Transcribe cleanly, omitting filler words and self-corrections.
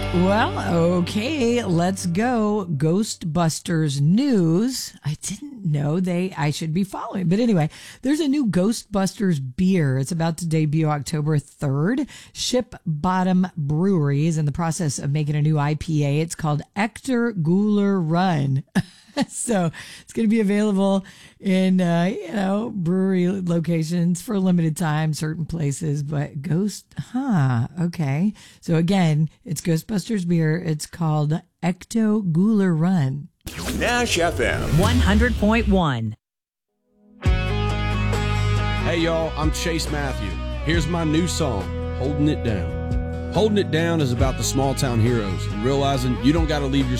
Well, okay, let's go. Ghostbusters news. I didn't know I should be following. But anyway, there's a new Ghostbusters beer. It's about to debut October 3rd. Ship Bottom Brewery is in the process of making a new IPA. It's called Ector Guler Run. So it's going to be available in, brewery locations for a limited time, certain places, but okay. So again, it's Ghostbusters beer. It's called Ecto Guler Run. Nash FM 100.1. Hey y'all, I'm Chase Matthew. Here's my new song, Holding It Down. Holding It Down is about the small town heroes and realizing you don't got to leave your